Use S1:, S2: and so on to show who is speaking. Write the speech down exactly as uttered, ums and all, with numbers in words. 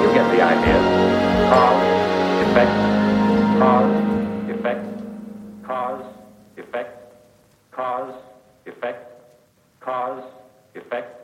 S1: You get the idea. Cause, effect, cause, effect, cause, effect, cause, effect, cause, effect.